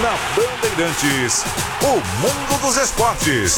Na Bandeirantes, o mundo dos esportes.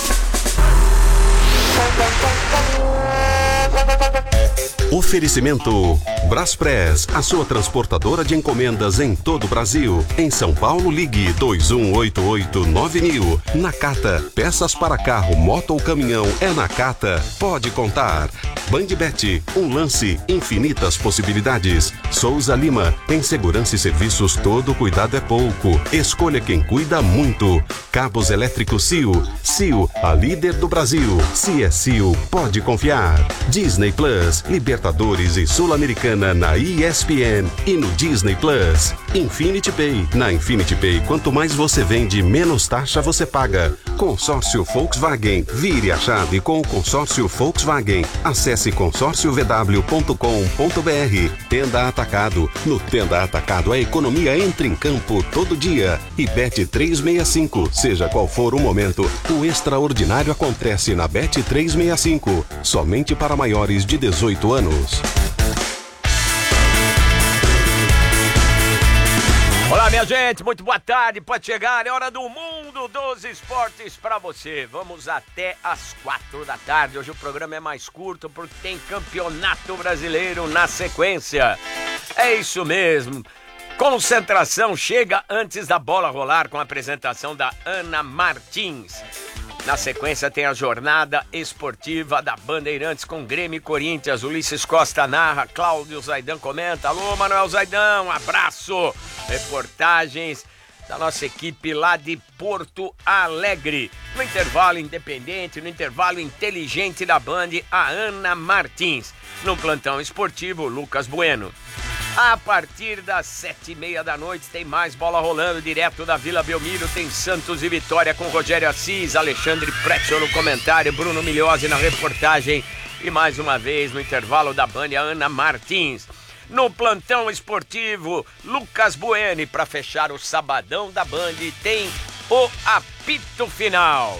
Oferecimento Braspress, a sua transportadora de encomendas em todo o Brasil. Em São Paulo, ligue 2188-9000. Nakata, peças para carro, moto ou caminhão, é Nakata. Pode contar. Bandbet, um lance, infinitas possibilidades. Souza Lima, em segurança e serviços todo cuidado é pouco. Escolha quem cuida muito. Cabos elétricos Cio. Cio, a líder do Brasil. Se é Cio, pode confiar. Disney Plus, Libertadores e Sul-Americana na ESPN e no Disney Plus. Infinity Pay. Na Infinity Pay, quanto mais você vende, menos taxa você paga. Consórcio Volkswagen. Vire a chave com o consórcio Volkswagen. Acesse consórciovw.com.br. Tenda Atacado. No Tenda Atacado, a economia entra em campo todo dia. E Bet 365. Seja qual for o momento, o extraordinário acontece na Bet 365. Somente para maiores de 18 anos. Olá, minha gente, muito boa tarde, pode chegar, é hora do mundo dos esportes pra você. Vamos até às 4 da tarde, hoje o programa é mais curto porque tem Campeonato Brasileiro na sequência. É isso mesmo, concentração chega antes da bola rolar com a apresentação da Ana Martins. Na sequência tem a jornada esportiva da Bandeirantes com Grêmio e Corinthians. Ulisses Costa narra, Cláudio Zaidan comenta. Alô, Manuel Zaidan, um abraço. Reportagens da nossa equipe lá de Porto Alegre. No intervalo independente, no intervalo inteligente da Band, a Ana Martins. No plantão esportivo, Lucas Bueno. A partir das 7h30 da noite tem mais bola rolando direto da Vila Belmiro. Tem Santos e Vitória com Rogério Assis, Alexandre Pretzel no comentário, Bruno Migliozzi na reportagem e mais uma vez no intervalo da Band, a Ana Martins. No plantão esportivo, Lucas Bueno. Para fechar o sabadão da Band tem o apito final.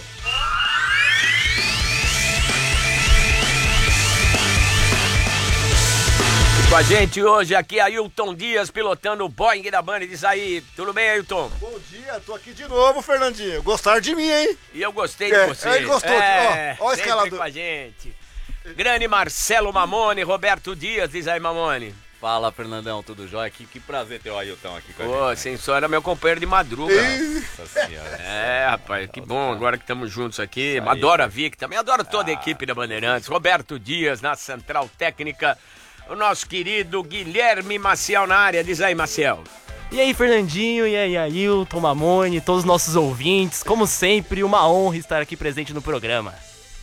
Com a gente hoje aqui, Ailton Dias, pilotando o Boeing da Band. Diz aí, tudo bem, Ailton? Bom dia, tô aqui de novo, Fernandinho. Gostaram de mim, hein? E eu gostei de você. Ele gostou, ó, o escalador. Com a gente. Grande Marcelo Mamone, Roberto Dias, diz aí, Mamone. Fala, Fernandão, tudo jóia? Que prazer ter o Ailton aqui com a gente. Pô, sem só era meu companheiro de madruga. Nossa senhora. É, rapaz, que bom agora que estamos juntos aqui. Adoro a Vic também, adoro toda a equipe da Bandeirantes. Roberto Dias na Central Técnica. O nosso querido Guilherme Maciel na área. Diz aí, Maciel. E aí, Fernandinho, e aí, Ailton, Mamone, todos os nossos ouvintes. Como sempre, uma honra estar aqui presente no programa.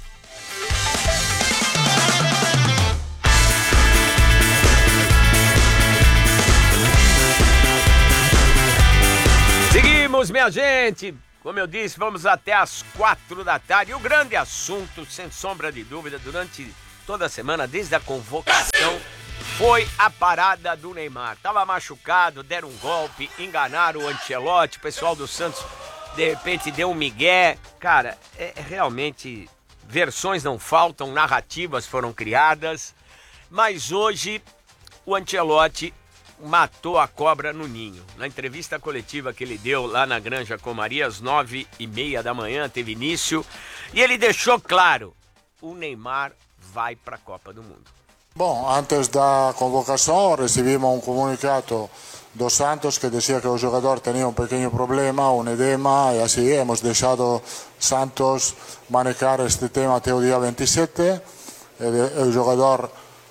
Seguimos, minha gente. Como eu disse, vamos até às 4 da tarde. E o grande assunto, sem sombra de dúvida, durante toda a semana, desde a convocação, foi a parada do Neymar. Tava machucado, deram um golpe, enganaram o Ancelotti, o pessoal do Santos de repente deu um migué. Cara, realmente, versões não faltam, narrativas foram criadas, mas hoje o Ancelotti matou a cobra no ninho. Na entrevista coletiva que ele deu lá na Granja Comari, às 9h30 da manhã, teve início, e ele deixou claro, o Neymar vai para a Copa do Mundo. Bom, antes da convocação recebimos um comunicado do Santos que dizia que o jogador tinha um pequeno problema, um edema, e assim hemos deixado Santos manejar este tema até o dia 27. O jogador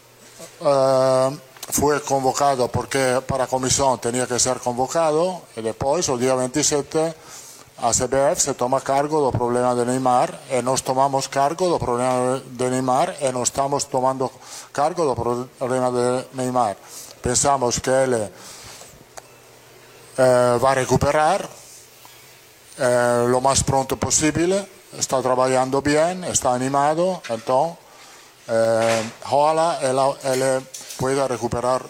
foi convocado porque para a comissão tinha que ser convocado, e depois, o dia 27, a CBF se toma cargo do problema de Neymar e nós tomamos cargo do problema de Neymar e nós estamos tomando cargo do problema de Neymar. Pensamos que ele vai recuperar lo mais pronto possível, está trabalhando bem, está animado, então ojalá ele pueda recuperar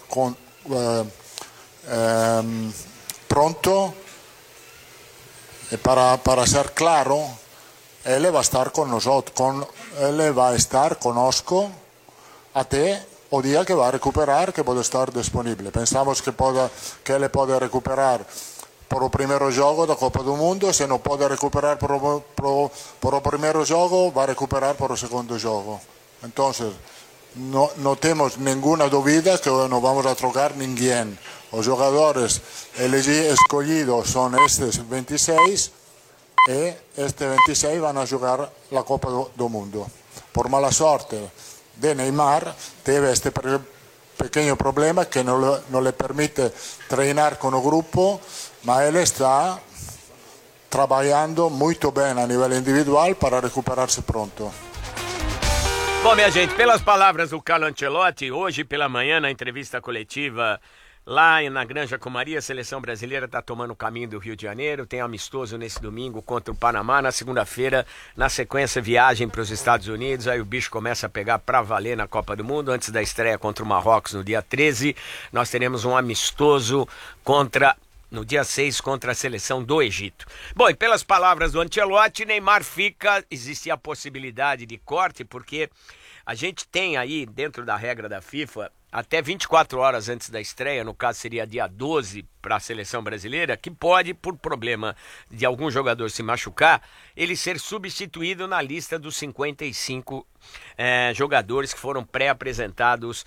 pronto. E para ser claro, ele vai estar com nós, ele vai estar conosco até o dia que vai recuperar, que pode estar disponível. Pensamos que ele pode recuperar por el primer juego de Copa del Mundo. Si no puede recuperar por el primer juego, va a recuperar por el segundo juego. Entonces, no tenemos ninguna duda que no vamos a trocar ninguém. Los jugadores escogidos son estos 26 y estos 26 van a jugar la Copa del Mundo. Por mala suerte de Neymar, tiene este pequeño problema que no le permite treinar con el grupo, ma él está trabajando muy bien a nivel individual para recuperarse pronto. Bom, minha gente, pelas palavras do Carlo Ancelotti, hoje pela manhã, na entrevista coletiva lá na Granja Comari, a seleção brasileira está tomando o caminho do Rio de Janeiro, tem amistoso nesse domingo contra o Panamá, na segunda-feira, na sequência, viagem para os Estados Unidos, aí o bicho começa a pegar para valer na Copa do Mundo, antes da estreia contra o Marrocos no dia 13, nós teremos um amistoso no dia 6 contra a seleção do Egito. Bom, e pelas palavras do Ancelotti, Neymar fica, existe a possibilidade de corte, porque a gente tem aí, dentro da regra da FIFA, até 24 horas antes da estreia, no caso seria dia 12 para a seleção brasileira, que pode, por problema de algum jogador se machucar, ele ser substituído na lista dos 55 jogadores que foram pré-apresentados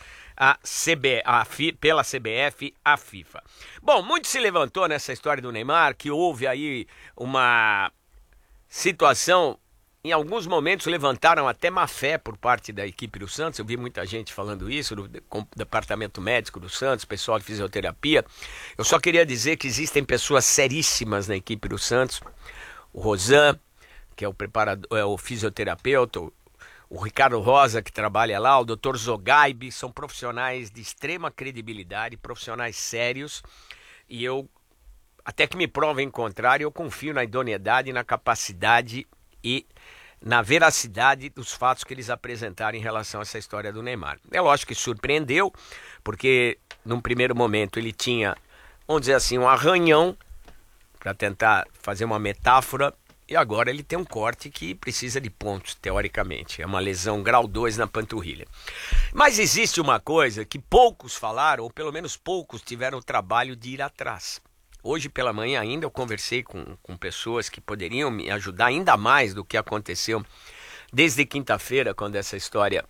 pela CBF à FIFA. Bom, muito se levantou nessa história do Neymar, que houve aí uma situação. Em alguns momentos levantaram até má fé por parte da equipe do Santos, eu vi muita gente falando isso, do departamento médico do Santos, pessoal de fisioterapia. Eu só queria dizer que existem pessoas seríssimas na equipe do Santos, o Rosan, que é o fisioterapeuta, o Ricardo Rosa, que trabalha lá, o Dr. Zogaib, são profissionais de extrema credibilidade, profissionais sérios, e eu, até que me provem o contrário, eu confio na idoneidade, na capacidade e na veracidade dos fatos que eles apresentaram em relação a essa história do Neymar. É lógico que surpreendeu, porque num primeiro momento ele tinha, vamos dizer assim, um arranhão, para tentar fazer uma metáfora, e agora ele tem um corte que precisa de pontos, teoricamente. É uma lesão grau 2 na panturrilha. Mas existe uma coisa que poucos falaram, ou pelo menos poucos tiveram o trabalho de ir atrás. Hoje pela manhã ainda eu conversei com pessoas que poderiam me ajudar ainda mais do que aconteceu desde quinta-feira, quando essa história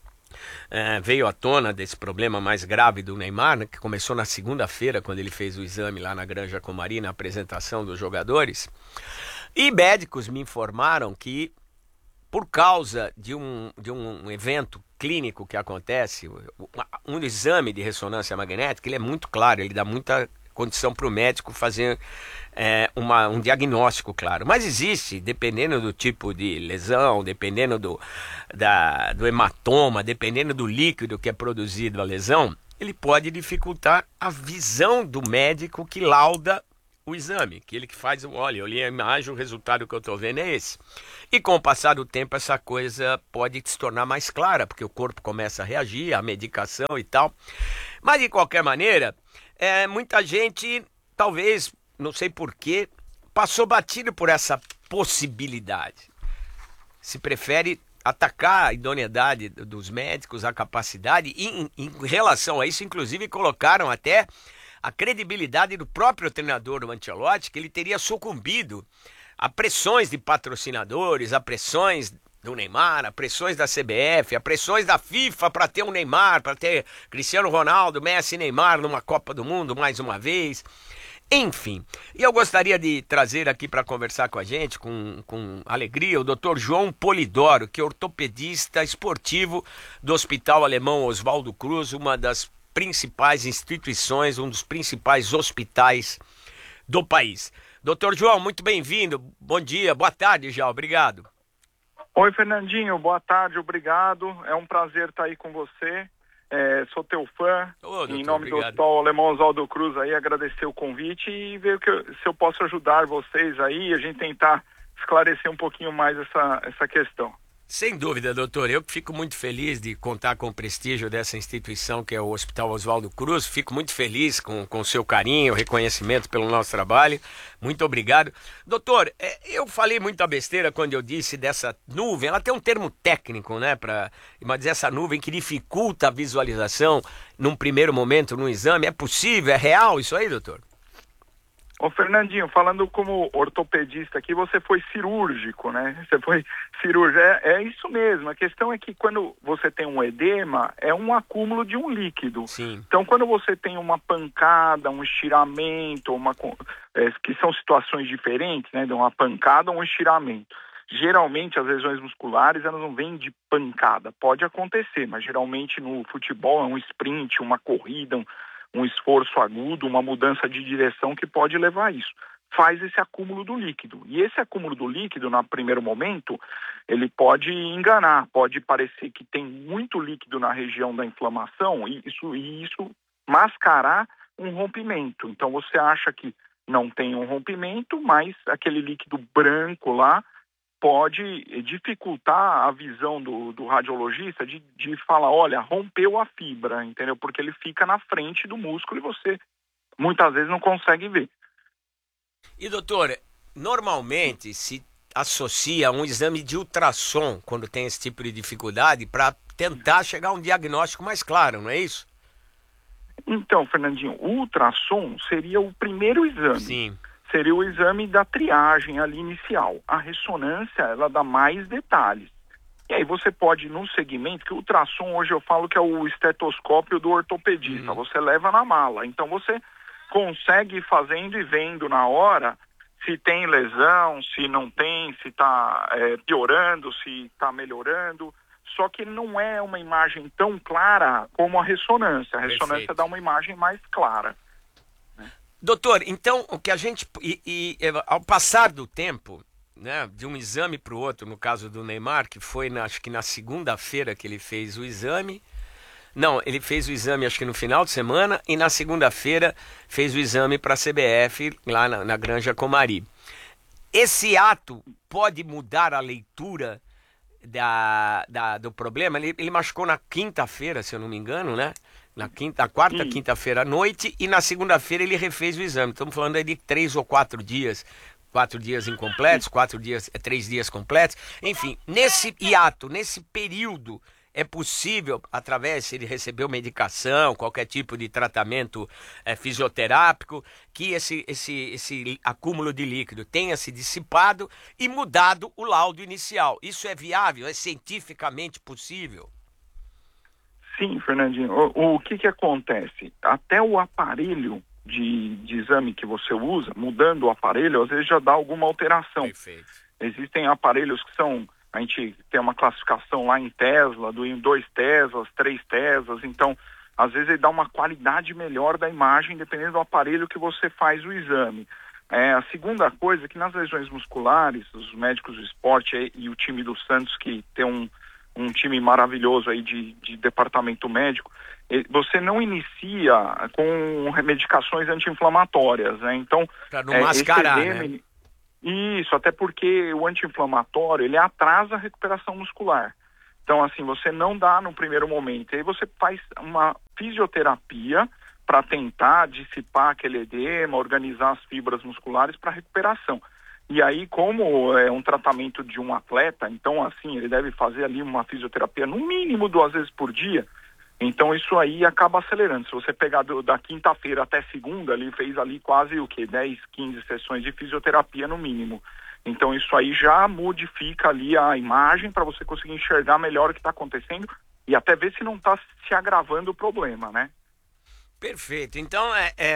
veio à tona, desse problema mais grave do Neymar, né, que começou na segunda-feira, quando ele fez o exame lá na Granja Comari, na apresentação dos jogadores. E médicos me informaram que, por causa de um evento clínico que acontece, um exame de ressonância magnética, ele é muito claro, ele dá muita condição para o médico fazer um diagnóstico claro. Mas existe, dependendo do tipo de lesão, dependendo do hematoma, dependendo do líquido que é produzido a lesão, ele pode dificultar a visão do médico que lauda o exame, que ele que faz, olha, eu olhei a imagem, o resultado que eu estou vendo é esse. E com o passar do tempo essa coisa pode se tornar mais clara, porque o corpo começa a reagir, a medicação e tal. Mas de qualquer maneira, muita gente, talvez, não sei porquê, passou batido por essa possibilidade. Se prefere atacar a idoneidade dos médicos, a capacidade, e em relação a isso, inclusive, colocaram até a credibilidade do próprio treinador, o Ancelotti, que ele teria sucumbido a pressões de patrocinadores, a pressões do Neymar, a pressões da CBF, a pressões da FIFA para ter um Neymar, para ter Cristiano Ronaldo, Messi e Neymar numa Copa do Mundo mais uma vez. Enfim, e eu gostaria de trazer aqui para conversar com a gente, com alegria, o Dr. João Polidoro, que é ortopedista esportivo do Hospital Alemão Oswaldo Cruz, uma das principais instituições, um dos principais hospitais do país. Doutor João, muito bem-vindo, bom dia, boa tarde já, obrigado. Oi, Fernandinho, boa tarde, obrigado, é um prazer estar aí com você, sou teu fã, doutor, em nome obrigado. Do Hospital Alemão Oswaldo Cruz aí, agradecer o convite e ver se eu posso ajudar vocês aí, a gente tentar esclarecer um pouquinho mais essa questão. Sem dúvida, doutor. Eu fico muito feliz de contar com o prestígio dessa instituição que é o Hospital Oswaldo Cruz. Fico muito feliz com o seu carinho, reconhecimento pelo nosso trabalho. Muito obrigado. Doutor, eu falei muita besteira quando eu disse dessa nuvem. Ela tem um termo técnico, né? Mas essa nuvem que dificulta a visualização num primeiro momento no exame. É possível? É real isso aí, doutor? Ô Fernandinho, falando como ortopedista aqui, você foi cirúrgico, né? Você foi cirúrgico, é isso mesmo. A questão é que quando você tem um edema, é um acúmulo de um líquido. Sim. Então quando você tem uma pancada, um estiramento, que são situações diferentes, né? De uma pancada ou um estiramento. Geralmente as lesões musculares, elas não vêm de pancada. Pode acontecer, mas geralmente no futebol é um sprint, uma corrida, um esforço agudo, uma mudança de direção que pode levar a isso. Faz esse acúmulo do líquido. E esse acúmulo do líquido, no primeiro momento, ele pode enganar, pode parecer que tem muito líquido na região da inflamação e isso mascarar um rompimento. Então você acha que não tem um rompimento, mas aquele líquido branco lá pode dificultar a visão do radiologista de falar, olha, rompeu a fibra, entendeu? Porque ele fica na frente do músculo e você muitas vezes não consegue ver. E doutor, normalmente se associa um exame de ultrassom quando tem esse tipo de dificuldade para tentar chegar a um diagnóstico mais claro, não é isso? Então, Fernandinho, o ultrassom seria o primeiro exame. Sim. Seria o exame da triagem ali inicial. A ressonância, ela dá mais detalhes. E aí você pode, no segmento, que o ultrassom hoje eu falo que é o estetoscópio do ortopedista, você leva na mala. Então você consegue ir fazendo e vendo na hora se tem lesão, se não tem, se está piorando, se está melhorando. Só que não é uma imagem tão clara como a ressonância. A ressonância Perfeito. dá uma imagem mais clara. Doutor, então o que a gente... ao passar do tempo, né, de um exame para o outro, no caso do Neymar, que foi acho que na segunda-feira que ele fez o exame... Não, ele fez o exame acho que no final de semana e na segunda-feira fez o exame para a CBF lá na Granja Comari. Esse ato pode mudar a leitura do problema? Ele machucou na quinta-feira, se eu não me engano, né? Na quinta-feira à noite, e na segunda-feira ele refez o exame. Estamos falando aí de 3 ou 4 dias. 4 dias incompletos, 3 dias completos. Enfim, nesse hiato, nesse período, é possível, através, se ele recebeu medicação, qualquer tipo de tratamento fisioterápico, que esse acúmulo de líquido tenha se dissipado e mudado o laudo inicial. Isso é viável? É cientificamente possível? Sim, Fernandinho. O que acontece? Até o aparelho de exame que você usa, mudando o aparelho, às vezes já dá alguma alteração. Perfeito. Existem aparelhos que são... A gente tem uma classificação lá em Tesla, em 2 Teslas, 3 Teslas, então, às vezes ele dá uma qualidade melhor da imagem, dependendo do aparelho que você faz o exame. A segunda coisa é que nas lesões musculares, os médicos do esporte e o time do Santos, que tem um time maravilhoso aí de departamento médico, você não inicia com medicações anti-inflamatórias, né? Então, para não mascarar, né? Isso, até porque o anti-inflamatório, ele atrasa a recuperação muscular. Então, assim, você não dá no primeiro momento. Aí você faz uma fisioterapia para tentar dissipar aquele edema, organizar as fibras musculares para recuperação. E aí, como é um tratamento de um atleta, então, assim, ele deve fazer ali uma fisioterapia no mínimo 2 vezes por dia. Então, isso aí acaba acelerando. Se você pegar da quinta-feira até segunda, ele fez ali quase 10, 15 sessões de fisioterapia no mínimo. Então, isso aí já modifica ali a imagem para você conseguir enxergar melhor o que está acontecendo e até ver se não está se agravando o problema, né? Perfeito. Então,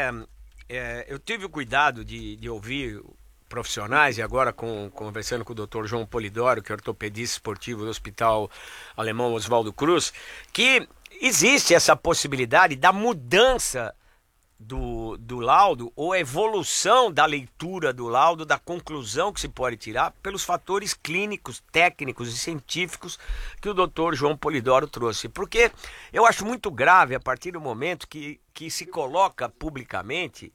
eu tive o cuidado de ouvir profissionais, e agora conversando com o Dr. João Polidoro, que é ortopedista esportivo do Hospital Alemão Oswaldo Cruz, que existe essa possibilidade da mudança do laudo ou evolução da leitura do laudo, da conclusão que se pode tirar pelos fatores clínicos, técnicos e científicos que o Dr. João Polidoro trouxe. Porque eu acho muito grave a partir do momento que se coloca publicamente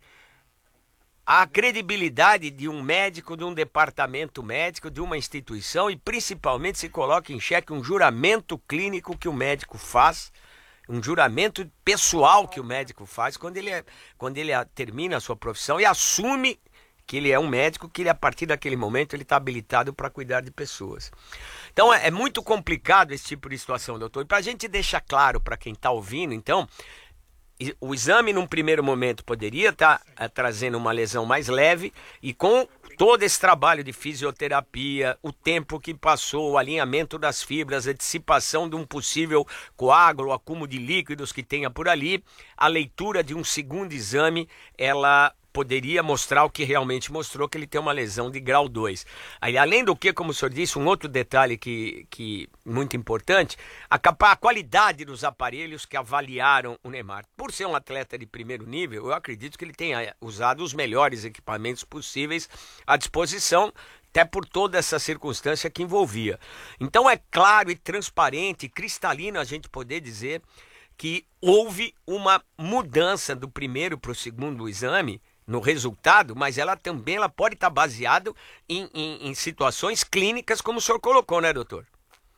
a credibilidade de um médico, de um departamento médico, de uma instituição, e principalmente se coloca em xeque um juramento clínico que o médico faz, um juramento pessoal que o médico faz quando ele termina a sua profissão e assume que ele é um médico, que ele, a partir daquele momento ele está habilitado para cuidar de pessoas. Então é muito complicado esse tipo de situação, doutor. E para a gente deixar claro para quem está ouvindo, então, o exame num primeiro momento poderia estar trazendo uma lesão mais leve e com todo esse trabalho de fisioterapia, o tempo que passou, o alinhamento das fibras, a dissipação de um possível coágulo, acúmulo de líquidos que tenha por ali, a leitura de um segundo exame, ela poderia mostrar o que realmente mostrou, que ele tem uma lesão de grau 2. Aí, além do que, como o senhor disse, um outro detalhe que muito importante, a qualidade dos aparelhos que avaliaram o Neymar. Por ser um atleta de primeiro nível, eu acredito que ele tenha usado os melhores equipamentos possíveis à disposição, até por toda essa circunstância que envolvia. Então é claro e transparente, cristalino a gente poder dizer que houve uma mudança do primeiro para o segundo exame, no resultado, mas ela também pode estar baseada em situações clínicas, como o senhor colocou, né, doutor?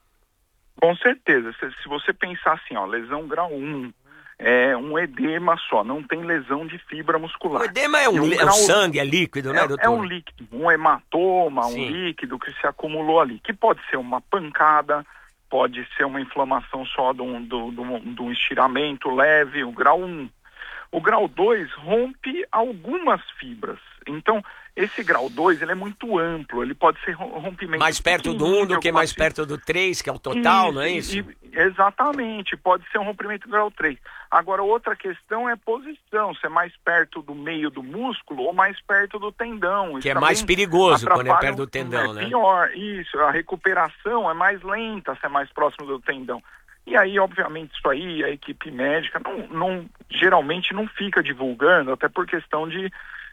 Com certeza. Se você pensar assim, ó, lesão grau 1 é um edema só, não tem lesão de fibra muscular. O edema é um sangue, é líquido, né, doutor? É um líquido, um hematoma, um líquido que se acumulou ali, que pode ser uma pancada, pode ser uma inflamação só de um estiramento leve, o grau 1. O grau 2 rompe algumas fibras. Então, esse grau 2 ele é muito amplo, ele pode ser rompimento... Mais perto do 1 do que mais perto do 3, que é o total, não é isso? Exatamente, pode ser um rompimento do grau 3. Agora, outra questão é posição, se é mais perto do meio do músculo ou mais perto do tendão. Que é mais perigoso quando é perto do tendão, né? É pior, isso, a recuperação é mais lenta se é mais próximo do tendão. E aí, obviamente, isso aí, a equipe médica geralmente não fica divulgando, até por questão de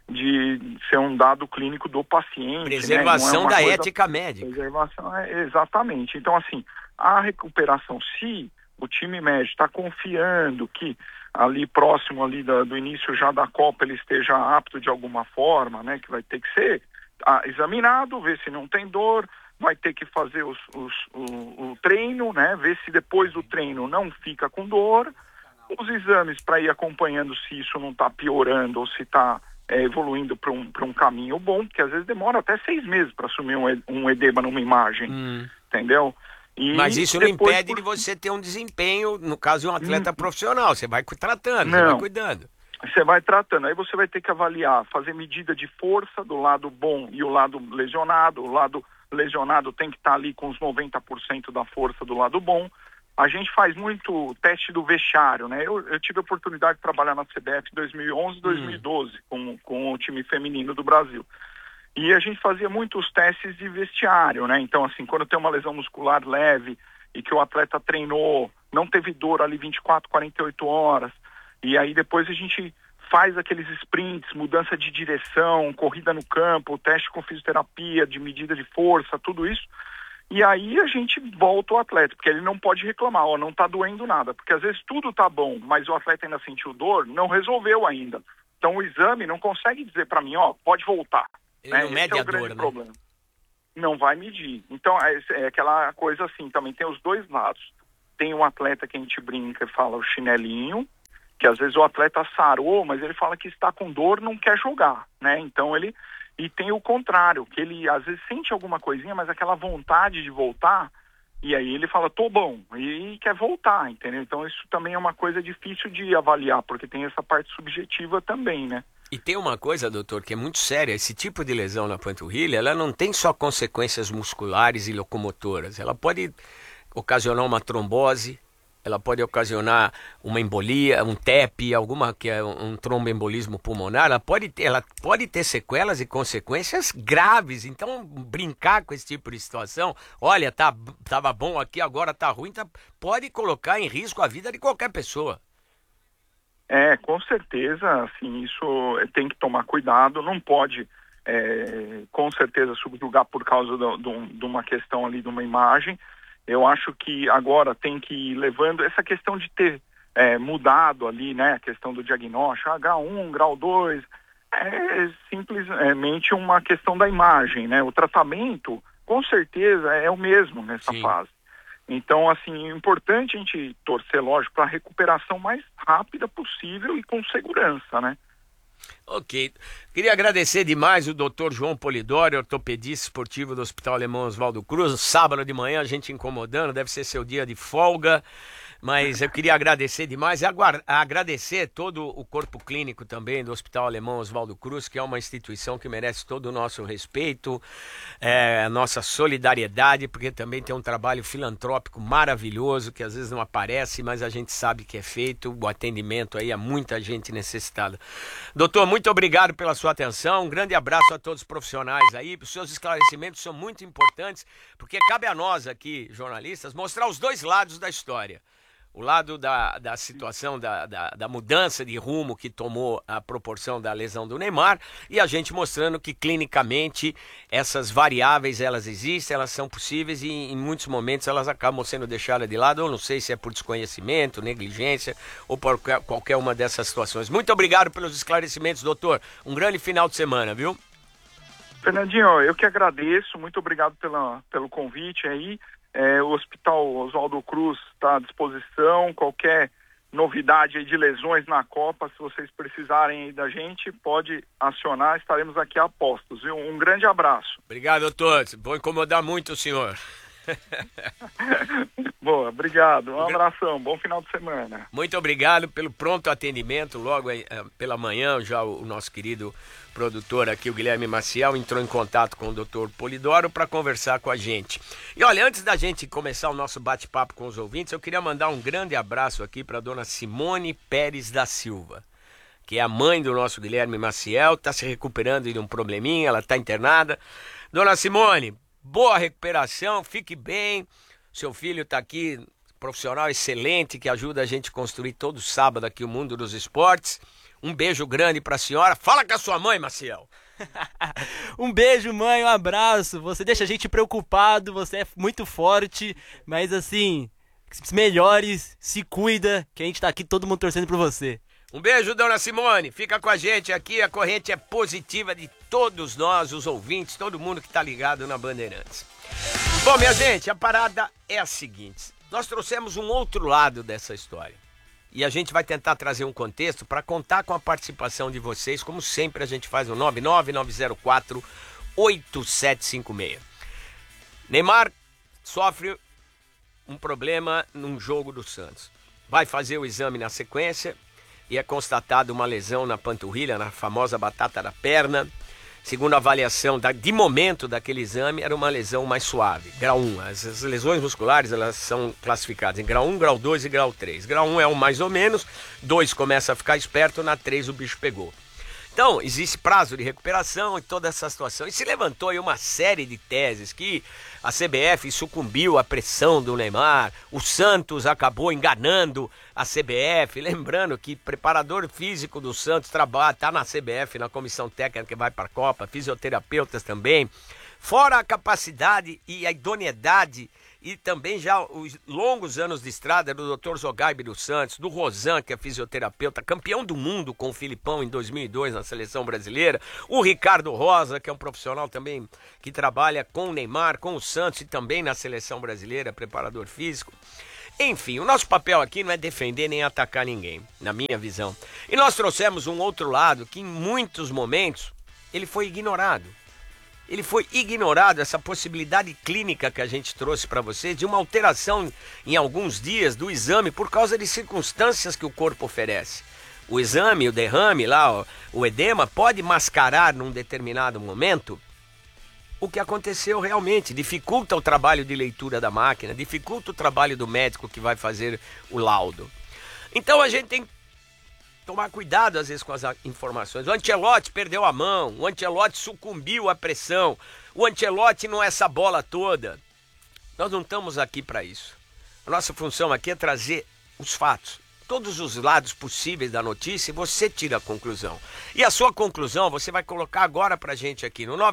ser um dado clínico do paciente. Preservação, né? Da ética médica. Preservação, exatamente. Então, assim, a recuperação, se o time médico está confiando que ali próximo ali do início já da Copa ele esteja apto de alguma forma, né, que vai ter que ser examinado, ver se não tem dor, vai ter que fazer o treino, né? Ver se depois do treino não fica com dor. Os exames para ir acompanhando se isso não está piorando ou se está evoluindo para um caminho bom, porque às vezes demora até 6 meses para assumir um edema numa imagem, entendeu? Mas isso não impede de você ter um desempenho, no caso de um atleta profissional, você vai tratando, você vai cuidando. Você vai tratando, aí você vai ter que avaliar, fazer medida de força do lado bom e o lado lesionado. O lado lesionado tem que estar ali com os 90% da força do lado bom. A gente faz muito teste do vestiário, né? Eu tive a oportunidade de trabalhar na CBF em 2011 e 2012 com o time feminino do Brasil. E a gente fazia muitos testes de vestiário, né? Então, assim, quando tem uma lesão muscular leve e que o atleta treinou, não teve dor ali 24, 48 horas, e aí depois a gente faz aqueles sprints, mudança de direção, corrida no campo, teste com fisioterapia, de medida de força, tudo isso. E aí a gente volta o atleta, porque ele não pode reclamar, não tá doendo nada. Porque às vezes tudo tá bom, mas o atleta ainda sentiu dor, não resolveu ainda. Então o exame não consegue dizer para mim, pode voltar. Ele não mede a dor, né? Problema. Não vai medir. Então é aquela coisa assim, também tem os dois lados. Tem um atleta que a gente brinca e fala o chinelinho, que às vezes o atleta sarou, mas ele fala que está com dor, não quer jogar, né? Então e tem o contrário, que ele às vezes sente alguma coisinha, mas aquela vontade de voltar, e aí ele fala, tô bom, e quer voltar, entendeu? Então isso também é uma coisa difícil de avaliar, porque tem essa parte subjetiva também, né? E tem uma coisa, doutor, que é muito séria, esse tipo de lesão na panturrilha, ela não tem só consequências musculares e locomotoras, ela pode ocasionar uma trombose, ela pode ocasionar uma embolia, um TEP, que é um tromboembolismo pulmonar, ela pode ter sequelas e consequências graves. Então, brincar com esse tipo de situação, olha, tava bom aqui, agora tá ruim, pode colocar em risco a vida de qualquer pessoa. Com certeza, assim, isso tem que tomar cuidado, não pode, com certeza, subjugar por causa de uma questão ali, de uma imagem. Eu acho que agora tem que ir levando essa questão de ter mudado ali, né, a questão do diagnóstico, H1, grau 2, é simplesmente uma questão da imagem, né? O tratamento, com certeza, é o mesmo nessa fase. Então, assim, é importante a gente torcer, lógico, para a recuperação mais rápida possível e com segurança, né? Ok. Queria agradecer demais o Dr. João Polidori, ortopedista esportivo do Hospital Alemão Oswaldo Cruz. Sábado de manhã a gente incomodando, deve ser seu dia de folga. Mas eu queria agradecer demais e agradecer todo o corpo clínico também do Hospital Alemão Oswaldo Cruz, que é uma instituição que merece todo o nosso respeito, a nossa solidariedade, porque também tem um trabalho filantrópico maravilhoso, que às vezes não aparece, mas a gente sabe que é feito, o atendimento aí a muita gente necessitada. Doutor, muito obrigado pela sua atenção, um grande abraço a todos os profissionais aí, os seus esclarecimentos são muito importantes, porque cabe a nós aqui, jornalistas, mostrar os dois lados da história. O lado da situação, da mudança de rumo que tomou a proporção da lesão do Neymar e a gente mostrando que clinicamente essas variáveis elas existem, elas são possíveis e em muitos momentos elas acabam sendo deixadas de lado, eu não sei se é por desconhecimento, negligência ou por qualquer uma dessas situações. Muito obrigado pelos esclarecimentos, doutor. Um grande final de semana, viu? Fernandinho, eu que agradeço, muito obrigado pelo convite aí. O Hospital Oswaldo Cruz está à disposição, qualquer novidade aí de lesões na Copa, se vocês precisarem aí da gente, pode acionar, estaremos aqui a postos, viu? Um grande abraço. Obrigado, doutor, vou incomodar muito o senhor. Boa, obrigado, um abração, bom final de semana. Muito obrigado pelo pronto atendimento, logo pela manhã já o nosso querido produtor aqui, o Guilherme Maciel, entrou em contato com o Dr. Polidoro para conversar com a gente. E olha, antes da gente começar o nosso bate-papo com os ouvintes, eu queria mandar um grande abraço aqui para a dona Simone Pérez da Silva, que é a mãe do nosso Guilherme Maciel, está se recuperando de um probleminha, ela está internada. Dona Simone, boa recuperação, fique bem, seu filho está aqui, profissional excelente, que ajuda a gente a construir todo sábado aqui o mundo dos esportes. Um beijo grande pra senhora. Fala com a sua mãe, Maciel. Um beijo, mãe, um abraço. Você deixa a gente preocupado, você é muito forte, mas assim, melhores, se cuida, que a gente tá aqui todo mundo torcendo por você. Um beijo, dona Simone. Fica com a gente aqui, a corrente é positiva de todos nós, os ouvintes, todo mundo que tá ligado na Bandeirantes. Bom, minha gente, a parada é a seguinte. Nós trouxemos um outro lado dessa história. E a gente vai tentar trazer um contexto para contar com a participação de vocês, como sempre a gente faz no 99904-8756. Neymar sofre um problema num jogo do Santos. Vai fazer o exame na sequência e é constatada uma lesão na panturrilha, na famosa batata da perna. Segundo a avaliação de momento daquele exame, era uma lesão mais suave, grau 1. As lesões musculares elas são classificadas em grau 1, grau 2 e grau 3. Grau 1 é um mais ou menos, 2 começa a ficar esperto, na 3 o bicho pegou. Então, existe prazo de recuperação e toda essa situação. E se levantou aí uma série de teses que a CBF sucumbiu à pressão do Neymar, o Santos acabou enganando a CBF. Lembrando que preparador físico do Santos está na CBF, na comissão técnica que vai para a Copa, fisioterapeutas também. Fora a capacidade e a idoneidade e também já os longos anos de estrada do Dr. Zogaibe dos Santos, do Rosan, que é fisioterapeuta, campeão do mundo com o Filipão em 2002 na seleção brasileira, o Ricardo Rosa, que é um profissional também que trabalha com o Neymar, com o Santos e também na seleção brasileira, preparador físico. Enfim, o nosso papel aqui não é defender nem atacar ninguém, na minha visão. E nós trouxemos um outro lado que em muitos momentos ele foi ignorado. Ele foi ignorado, essa possibilidade clínica que a gente trouxe para vocês, de uma alteração em alguns dias do exame por causa de circunstâncias que o corpo oferece. O exame, o derrame lá, o edema, pode mascarar num determinado momento o que aconteceu realmente. Dificulta o trabalho de leitura da máquina, dificulta o trabalho do médico que vai fazer o laudo. Então a gente tem que tomar cuidado às vezes com as informações. O Ancelotti perdeu a mão, o Ancelotti sucumbiu à pressão, o Ancelotti não é essa bola toda. Nós não estamos aqui para isso. A nossa função aqui é trazer os fatos, todos os lados possíveis da notícia, e você tira a conclusão. E a sua conclusão você vai colocar agora pra gente aqui no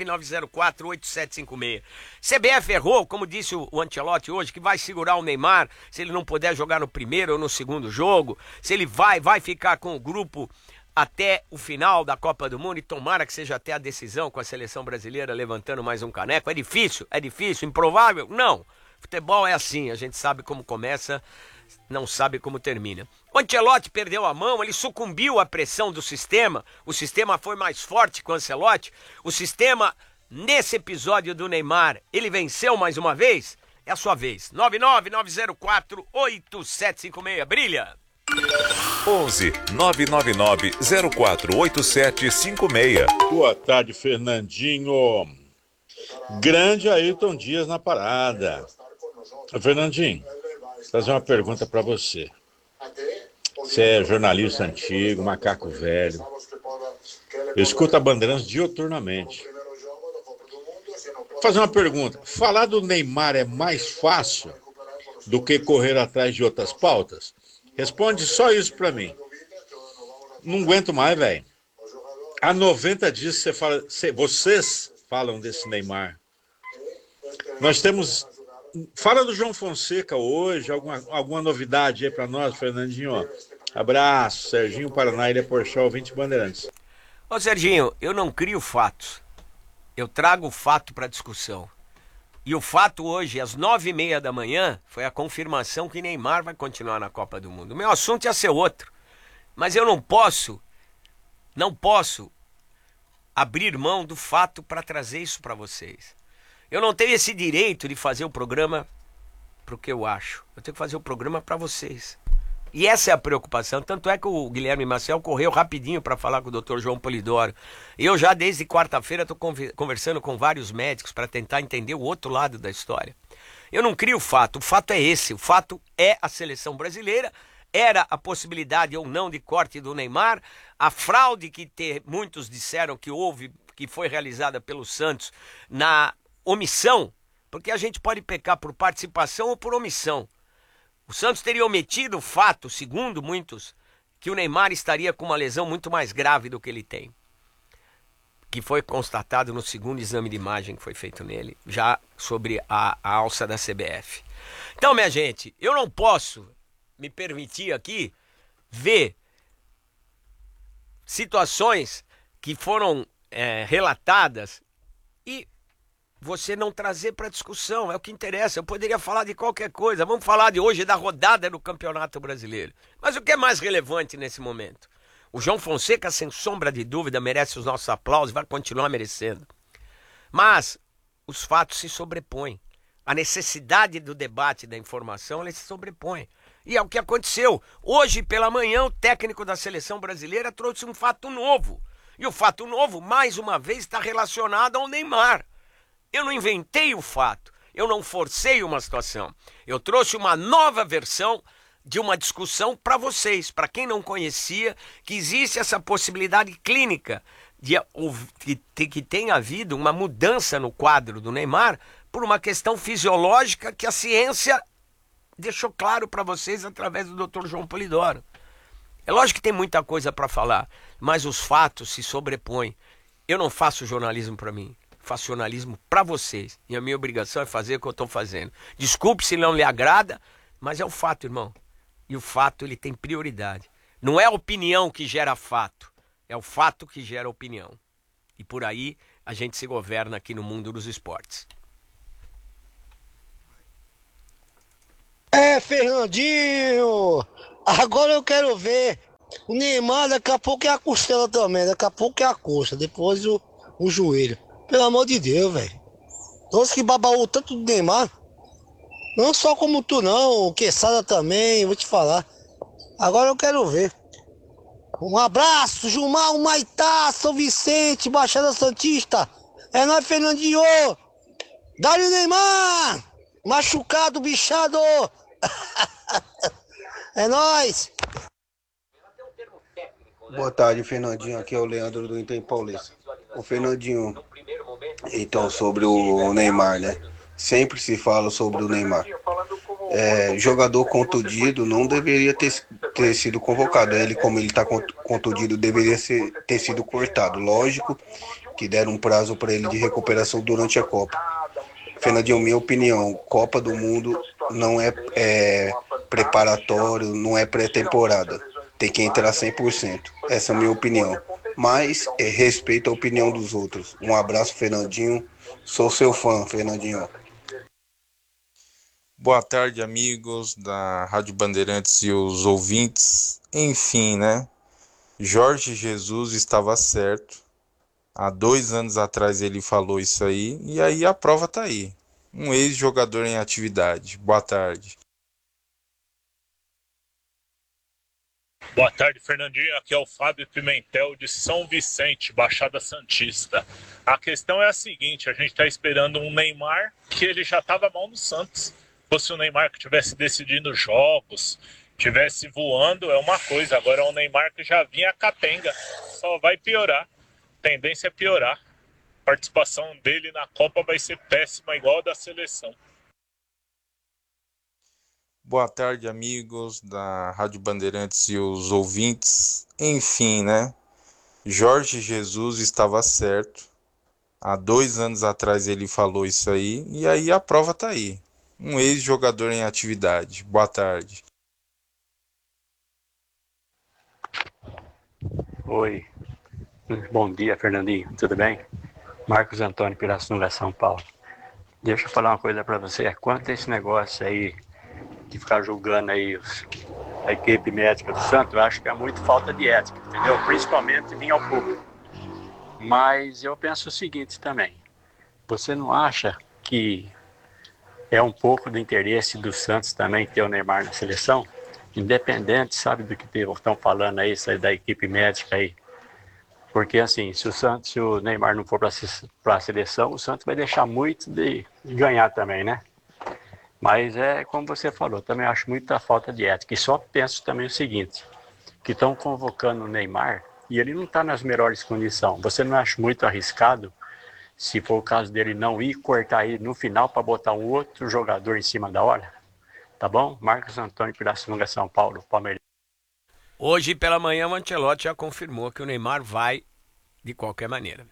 999048756. CBF errou, como disse o Ancelotti hoje, que vai segurar o Neymar se ele não puder jogar no primeiro ou no segundo jogo, se ele vai ficar com o grupo até o final da Copa do Mundo, e tomara que seja até a decisão com a seleção brasileira levantando mais um caneco. É difícil, improvável? Não. Futebol é assim, a gente sabe como começa, não sabe como termina. O Ancelotti perdeu a mão, ele sucumbiu à pressão do sistema, o sistema foi mais forte que o Ancelotti, o sistema, nesse episódio do Neymar, ele venceu mais uma vez? É a sua vez. 999048756. Brilha! 11 999 048756. Boa tarde, Fernandinho. Grande Ayrton Dias na parada. Fernandinho, vou fazer uma pergunta para você. Você é jornalista antigo, macaco velho. Eu escuto a Bandeirantes diuturnamente. Vou fazer uma pergunta. Falar do Neymar é mais fácil do que correr atrás de outras pautas? Responde só isso para mim. Não aguento mais, velho. Há 90 dias vocês falam desse Neymar. Nós temos... Fala do João Fonseca hoje, alguma novidade aí para nós, Fernandinho? Abraço, Serginho Paraná, Ilha Porchal, 20 Bandeirantes. Ô Serginho, eu não crio fatos. Eu trago o fato para discussão. E o fato hoje, às 9h30 da manhã, foi a confirmação que Neymar vai continuar na Copa do Mundo. O meu assunto ia ser outro. Mas eu não posso abrir mão do fato para trazer isso para vocês. Eu não tenho esse direito de fazer o programa pro que eu acho. Eu tenho que fazer o programa para vocês. E essa é a preocupação. Tanto é que o Guilherme Maciel correu rapidinho para falar com o Dr. João Polidoro. Eu já desde quarta-feira estou conversando com vários médicos para tentar entender o outro lado da história. Eu não crio o fato é esse. O fato é a seleção brasileira. Era a possibilidade ou não de corte do Neymar. A fraude que muitos disseram que houve, que foi realizada pelo Santos na omissão, porque a gente pode pecar por participação ou por omissão. O Santos teria omitido o fato, segundo muitos, que o Neymar estaria com uma lesão muito mais grave do que ele tem, que foi constatado no segundo exame de imagem que foi feito nele, já sobre a alça da CBF. Então, minha gente, eu não posso me permitir aqui ver situações que foram relatadas e você não trazer para discussão. É o que interessa. Eu poderia falar de qualquer coisa. Vamos falar de hoje da rodada do Campeonato Brasileiro. Mas o que é mais relevante nesse momento? O João Fonseca, sem sombra de dúvida, merece os nossos aplausos, vai continuar merecendo. Mas os fatos se sobrepõem. A necessidade do debate, da informação, ela se sobrepõe. E é o que aconteceu. Hoje, pela manhã, o técnico da seleção brasileira trouxe um fato novo. E o fato novo, mais uma vez, está relacionado ao Neymar. Eu não inventei o fato, eu não forcei uma situação. Eu trouxe uma nova versão de uma discussão para vocês, para quem não conhecia, que existe essa possibilidade clínica de que tenha havido uma mudança no quadro do Neymar por uma questão fisiológica que a ciência deixou claro para vocês através do Dr. João Polidoro. É lógico que tem muita coisa para falar, mas os fatos se sobrepõem. Eu não faço jornalismo para mim. Faço jornalismo para vocês. E a minha obrigação é fazer o que eu estou fazendo. Desculpe se não lhe agrada, mas é o fato, irmão. E o fato, ele tem prioridade. Não é a opinião que gera fato. É o fato que gera opinião. E por aí a gente se governa aqui no mundo dos esportes. Fernandinho! Agora eu quero ver. O Neymar daqui a pouco é a costela também. Daqui a pouco é a coxa. Depois o joelho. Pelo amor de Deus, velho. Todos que babaú tanto do Neymar. Não só como tu não, o Quesada também, vou te falar. Agora eu quero ver. Um abraço, Gilmar, o Maitá, São Vicente, Baixada Santista. É nóis, Fernandinho. Dá-lhe Neymar. Machucado, bichado. É nóis. Boa tarde, Fernandinho. Aqui é o Leandro do Inter Paulista. O Fernandinho, então, sobre o Neymar, né? Sempre se fala sobre o Neymar. Jogador contundido não deveria ter sido convocado. Ele, como ele está contundido, deveria ter sido cortado. Lógico que deram um prazo para ele de recuperação durante a Copa. Fernandinho, minha opinião, Copa do Mundo não é preparatório, não é pré-temporada. Tem que entrar 100%. Essa é a minha opinião. Mas respeito a opinião dos outros. Um abraço, Fernandinho. Sou seu fã, Fernandinho. Boa tarde, amigos da Rádio Bandeirantes e os ouvintes. Enfim, né? Jorge Jesus estava certo. Há 2 anos atrás ele falou isso aí. E aí a prova tá aí. um ex-jogador em atividade. Boa tarde. Boa tarde, Fernandinho. Aqui é o Fábio Pimentel de São Vicente, Baixada Santista. A questão é a seguinte, a gente está esperando um Neymar que ele já estava mal no Santos. Se fosse o Neymar que estivesse decidindo jogos, estivesse voando, é uma coisa. Agora é um Neymar que já vinha capenga. Só vai piorar. Tendência é piorar. A participação dele na Copa vai ser péssima, igual a da seleção. Boa tarde, amigos da Rádio Bandeirantes e os ouvintes. Enfim, né? Jorge Jesus estava certo. Há 2 anos atrás ele falou isso aí. E aí a prova tá aí. Um ex-jogador em atividade. Boa tarde. Oi. Bom dia, Fernandinho. Tudo bem? Marcos Antônio Pirassununga, São Paulo. Deixa eu falar uma coisa pra você. Quanto a esse negócio aí de ficar julgando aí a equipe médica do Santos, eu acho que é muito falta de ética, entendeu? Principalmente vir ao público. Mas eu penso o seguinte também. Você não acha que é um pouco do interesse do Santos também ter o Neymar na seleção? Independente, sabe, do que estão falando aí, da equipe médica aí. Porque assim, se o Neymar não for para a seleção, o Santos vai deixar muito de ganhar também, né? Mas é como você falou, também acho muita falta de ética. E só penso também o seguinte, que estão convocando o Neymar e ele não está nas melhores condições. Você não acha muito arriscado, se for o caso dele não ir, cortar aí no final para botar um outro jogador em cima da hora? Tá bom? Marcos Antônio Pirassununga, São Paulo, Palmeiras. Hoje pela manhã o Ancelotti já confirmou que o Neymar vai de qualquer maneira.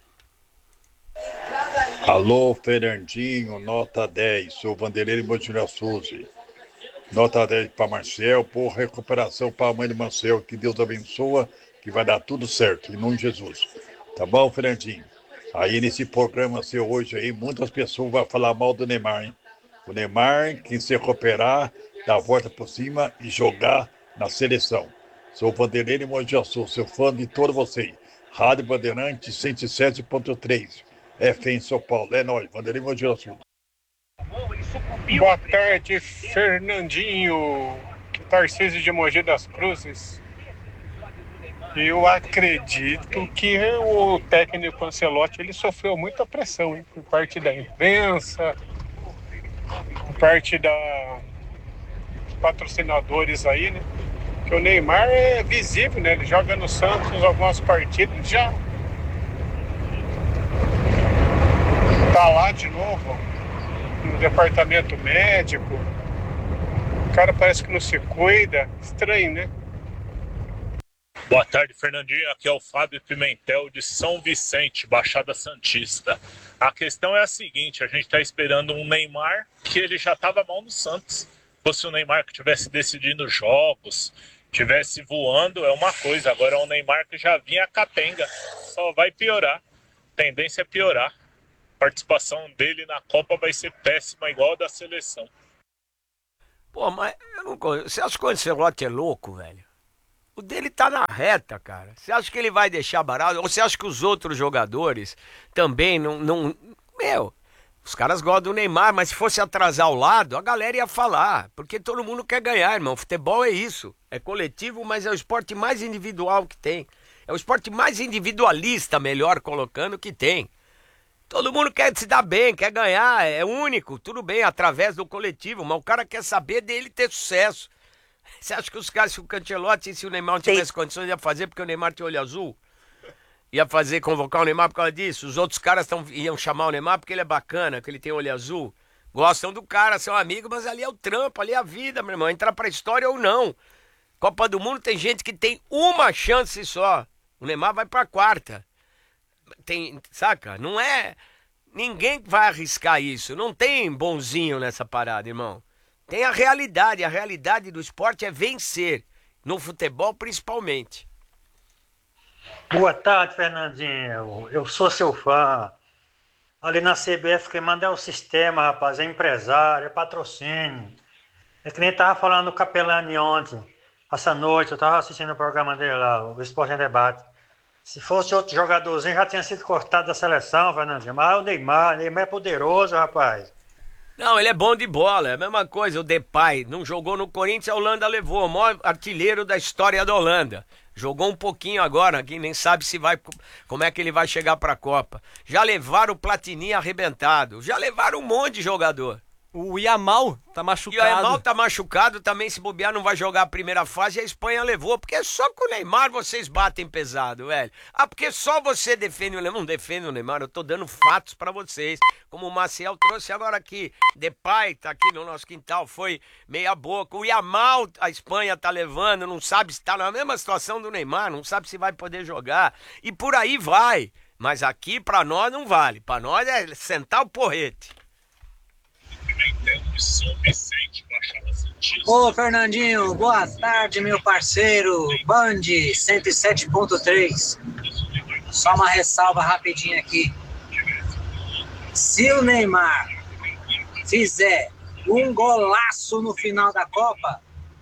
Alô, Fernandinho, nota 10, sou Vanderlei Motinha Souza. Nota 10 para Marcel, por recuperação para a mãe de Marcel, que Deus abençoa, que vai dar tudo certo, em nome de Jesus. Tá bom, Fernandinho? Aí nesse programa seu hoje aí, muitas pessoas vão falar mal do Neymar, hein? O Neymar, que se recuperar, dar a volta por cima e jogar na seleção. Sou Vanderlei Motinha Souza, seu fã de todos vocês. Rádio Bandeirante 107.3. FM São Paulo, é nóis, Vanderlei Motinha Souza. Boa tarde, Fernandinho, Tarcísio de Mogi das Cruzes. Eu acredito que o técnico Ancelotti ele sofreu muita pressão, hein, por parte da imprensa, por parte dos patrocinadores aí, né? Que o Neymar é visível, né? Ele joga no Santos algumas partidas já tá lá de novo no departamento médico. O cara parece que não se cuida. Estranho, né? Boa tarde, Fernandinho. Aqui é o Fábio Pimentel de São Vicente, Baixada Santista. A questão é a seguinte, a gente está esperando um Neymar que ele já estava mal no Santos. Se fosse o Neymar que estivesse decidindo jogos, estivesse voando, é uma coisa. Agora é um Neymar que já vinha capenga. Só vai piorar. Tendência é piorar. A participação dele na Copa vai ser péssima, igual a da seleção. Pô, mas eu não... Você acha que o Ancelotti é louco, velho? O dele tá na reta, cara. Você acha que ele vai deixar barato? Ou você acha que os outros jogadores também não... Meu, os caras gostam do Neymar, mas se fosse atrasar o lado, a galera ia falar. Porque todo mundo quer ganhar, irmão. Futebol é isso. É coletivo, mas é o esporte mais individual que tem. É o esporte mais individualista, melhor colocando, que tem. Todo mundo quer se dar bem, quer ganhar, é único, tudo bem, através do coletivo, mas o cara quer saber dele ter sucesso. Você acha que os caras, se o Ancelotti e se o Neymar não tivesse condições, ia fazer porque o Neymar tinha olho azul? Ia fazer, convocar o Neymar por causa disso? Os outros caras iam chamar o Neymar porque ele é bacana, que ele tem olho azul? Gostam do cara, são amigos, mas ali é o trampo, ali é a vida, meu irmão, entrar pra história ou não. Copa do Mundo tem gente que tem uma chance só, o Neymar vai pra quarta. Tem, saca? Não é... Ninguém vai arriscar isso. Não tem bonzinho nessa parada, irmão. Tem a realidade do esporte é vencer. No futebol, principalmente. Boa tarde, Fernandinho. Eu sou seu fã. Ali na CBF, quem manda é o sistema, rapaz. É empresário, é patrocínio. É que nem tava falando do Capelani ontem. Essa noite, eu tava assistindo o programa dele lá, o Esporte em Debate. Se fosse outro jogadorzinho, já tinha sido cortado da seleção, Fernandinho. Mas o Neymar é poderoso, rapaz. Não, ele é bom de bola, é a mesma coisa, o Depay não jogou no Corinthians, a Holanda levou, o maior artilheiro da história da Holanda. Jogou um pouquinho agora, que nem sabe se vai, como é que ele vai chegar pra Copa. Já levaram o Platini arrebentado, já levaram um monte de jogador. O Yamal tá machucado. E o Yamal tá machucado também, se bobear não vai jogar a primeira fase e a Espanha levou, porque só com o Neymar vocês batem pesado, velho. Ah, porque só você defende o Neymar, não defende o Neymar, eu tô dando fatos pra vocês, como o Maciel trouxe agora aqui. Depay tá aqui no nosso quintal, foi meia boca. O Yamal, a Espanha tá levando, não sabe se tá na mesma situação do Neymar, não sabe se vai poder jogar, e por aí vai. Mas aqui pra nós não vale, pra nós é sentar o porrete. Ô Fernandinho, boa tarde meu parceiro, Band 107.3. Só uma ressalva rapidinho aqui. Se o Neymar fizer um golaço no final da Copa,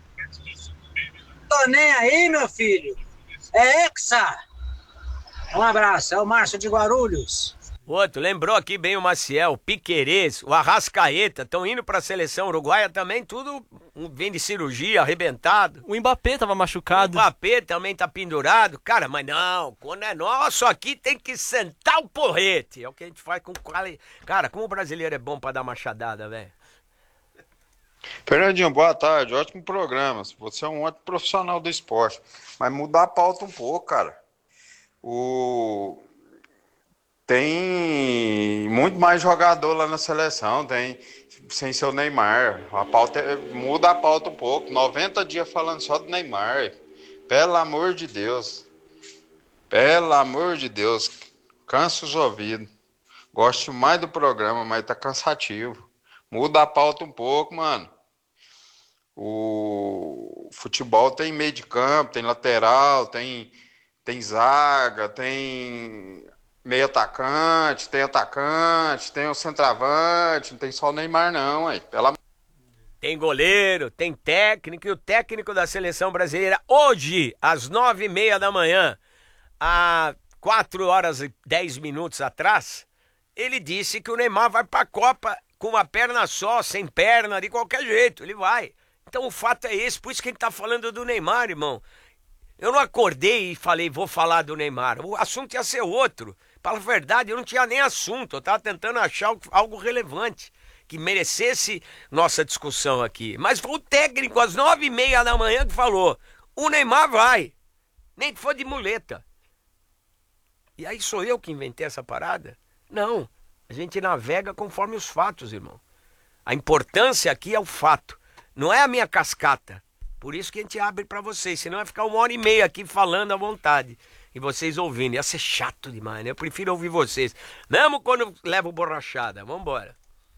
tô nem aí, meu filho. É Hexa. Um abraço, é o Márcio de Guarulhos. Outro, lembrou aqui bem o Maciel, o Piquerez, o Arrascaeta, estão indo pra seleção uruguaia também, tudo vem de cirurgia, arrebentado. O Mbappé tava machucado. O Mbappé também tá pendurado. Cara, mas não, quando é nosso aqui tem que sentar o porrete. É o que a gente faz com quali... Cara, como o brasileiro é bom pra dar machadada, velho. Fernandinho, boa tarde, ótimo programa. Você é um ótimo profissional do esporte. Mas mudar a pauta um pouco, cara. Tem muito mais jogador lá na seleção, tem sem ser o Neymar. Muda a pauta um pouco. 90 dias falando só do Neymar. Pelo amor de Deus. Pelo amor de Deus. Cansa os ouvidos. Gosto mais do programa, mas tá cansativo. Muda a pauta um pouco, mano. O futebol tem meio de campo, tem lateral, tem zaga, tem meio atacante, tem o centroavante, não tem só o Neymar não, ué. Tem goleiro, tem técnico, e o técnico da seleção brasileira hoje, às 9h30 da manhã, há 4h10 atrás, ele disse que o Neymar vai pra Copa com uma perna só, sem perna, de qualquer jeito, ele vai. Então o fato é esse, por isso que a gente tá falando do Neymar, irmão. Eu não acordei e falei, vou falar do Neymar, o assunto ia ser outro. Para a verdade, eu não tinha nem assunto, eu estava tentando achar algo relevante, que merecesse nossa discussão aqui. Mas foi o técnico, às 9h30 da manhã, que falou, o Neymar vai, nem que for de muleta. E aí sou eu que inventei essa parada? Não, a gente navega conforme os fatos, irmão. A importância aqui é o fato, não é a minha cascata. Por isso que a gente abre para vocês, senão vai ficar 1h30 aqui falando à vontade. E vocês ouvindo, ia ser chato demais, né? Eu prefiro ouvir vocês. Mesmo quando levo borrachada. Vambora.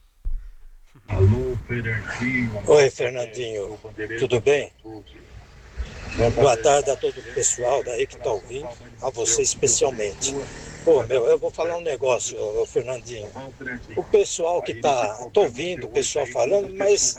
Alô, Fernandinho. Oi, Fernandinho. Tudo bem? Boa tarde a todo o pessoal daí que tá ouvindo. A você especialmente. Pô, eu vou falar um negócio, Fernandinho. O pessoal que tô ouvindo, o pessoal falando, mas,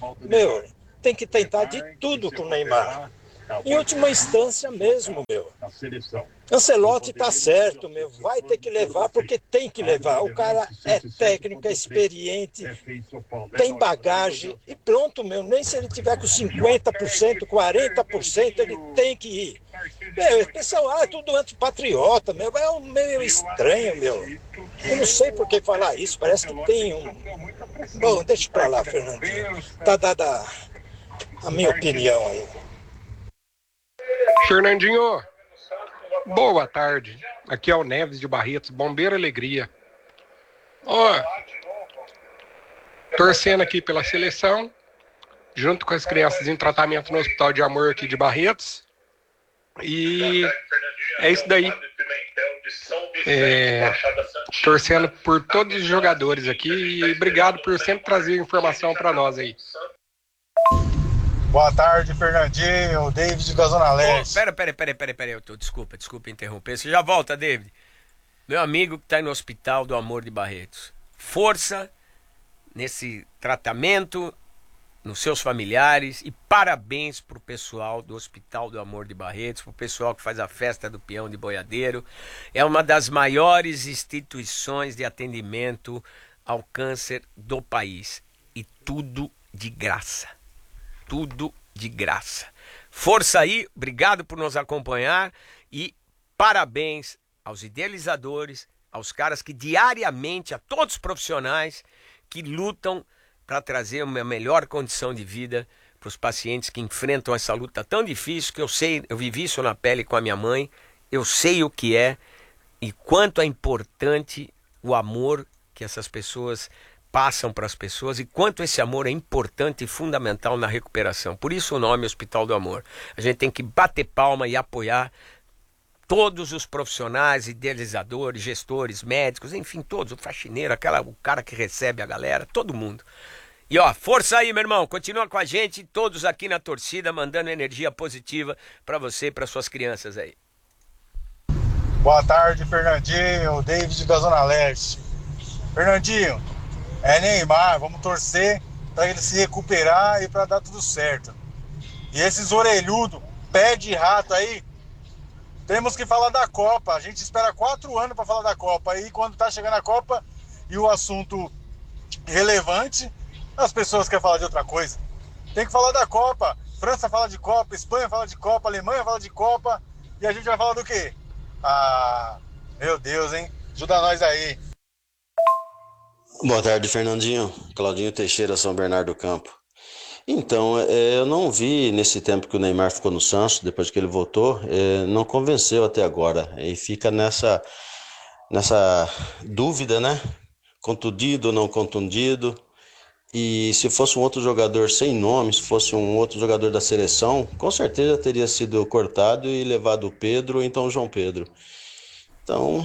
tem que tentar de tudo com o Neymar. Em última instância mesmo, Ancelotti tá certo, vai ter que levar porque tem que levar. O cara é técnico, é experiente, tem bagagem e pronto, nem se ele tiver com 50%, 40%, ele tem que ir. O pessoal, é tudo antipatriota, é meio estranho, Eu não sei por que falar isso, parece que tem um... Bom, deixa pra lá, Fernandinho. Tá dada a minha opinião aí. Fernandinho, boa tarde. Aqui é o Neves de Barretos, Bombeiro Alegria. Torcendo aqui pela seleção, junto com as crianças em tratamento no Hospital de Amor aqui de Barretos. E é isso daí. Torcendo por todos os jogadores aqui e obrigado por sempre trazer informação para nós aí. Boa tarde, Fernandinho, David da Zona Leste. Pera, desculpa interromper. Você já volta, David. Meu amigo que tá aí no Hospital do Amor de Barretos. Força nesse tratamento, nos seus familiares e parabéns pro pessoal do Hospital do Amor de Barretos, pro pessoal que faz a festa do peão de boiadeiro. É uma das maiores instituições de atendimento ao câncer do país. e tudo de graça. Tudo de graça. Força aí, obrigado por nos acompanhar e parabéns aos idealizadores, aos caras que diariamente, a todos os profissionais que lutam para trazer uma melhor condição de vida para os pacientes que enfrentam essa luta tão difícil, que eu vivi isso na pele com a minha mãe, eu sei o que é e quanto é importante o amor que essas pessoas passam para as pessoas e quanto esse amor é importante e fundamental na recuperação. Por isso o nome Hospital do Amor. A gente tem que bater palma e apoiar todos os profissionais, idealizadores, gestores, médicos, enfim, todos, o faxineiro, o cara que recebe a galera, todo mundo. E ó, força aí, meu irmão, continua com a gente, todos aqui na torcida, mandando energia positiva para você e para suas crianças aí. Boa tarde, Fernandinho, David da Zona Leste. Fernandinho, é Neymar, vamos torcer para ele se recuperar e para dar tudo certo. E esses orelhudos, pé de rato aí, temos que falar da Copa. A gente espera 4 anos para falar da Copa. Aí quando tá chegando a Copa e o assunto relevante, as pessoas querem falar de outra coisa. Tem que falar da Copa. França fala de Copa, Espanha fala de Copa, Alemanha fala de Copa. E a gente vai falar do quê? Ah, meu Deus, hein? Ajuda nós aí. Boa tarde, Fernandinho. Claudinho Teixeira, São Bernardo do Campo. Então, eu não vi nesse tempo que o Neymar ficou no Santos, depois que ele voltou, não convenceu até agora. E fica nessa dúvida, né? Contundido ou não contundido. E se fosse um outro jogador sem nome, se fosse um outro jogador da seleção, com certeza teria sido cortado e levado o Pedro ou então o João Pedro. Então,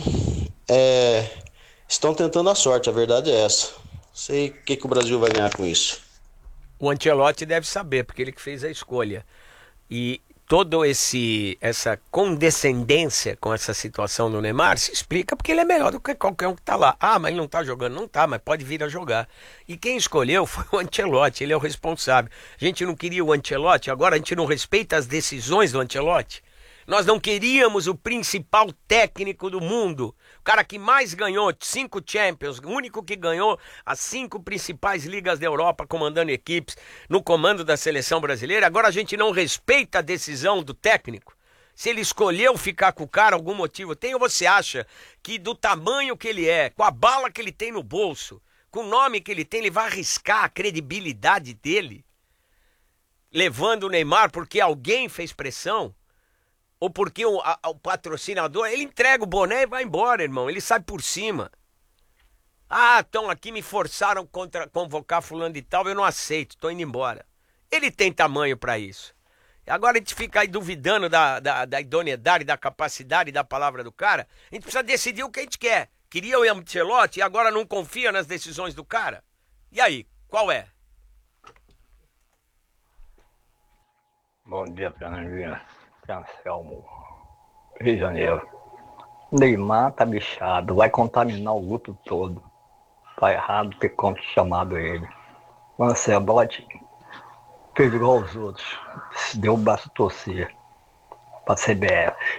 estão tentando a sorte, a verdade é essa. Não sei o que o Brasil vai ganhar com isso. O Ancelotti deve saber, porque ele que fez a escolha. E toda essa condescendência com essa situação do Neymar se explica porque ele é melhor do que qualquer um que está lá. Ah, mas ele não está jogando. Não está, mas pode vir a jogar. E quem escolheu foi o Ancelotti, ele é o responsável. A gente não queria o Ancelotti, agora a gente não respeita as decisões do Ancelotti. Nós não queríamos o principal técnico do mundo, o cara que mais ganhou 5 Champions, o único que ganhou as 5 principais ligas da Europa, comandando equipes, no comando da seleção brasileira. Agora a gente não respeita a decisão do técnico. Se ele escolheu ficar com o cara, algum motivo tem, ou você acha que do tamanho que ele é, com a bala que ele tem no bolso, com o nome que ele tem, ele vai arriscar a credibilidade dele, levando o Neymar porque alguém fez pressão? Ou porque o patrocinador, ele entrega o boné e vai embora, irmão. Ele sai por cima. Ah, estão aqui, me forçaram contra convocar fulano de tal, eu não aceito, estou indo embora. Ele tem tamanho para isso. Agora a gente fica aí duvidando da idoneidade, da capacidade da palavra do cara. A gente precisa decidir o que a gente quer. Queria o Ancelotti e agora não confia nas decisões do cara? E aí, qual é? Bom dia, Fernandinho. Anselmo, Rio de Janeiro. Neymar tá bichado, vai contaminar o grupo todo. Tá errado ter chamado ele. O Ancelotti fez igual aos outros. Se deu o braço torcer pra CBF.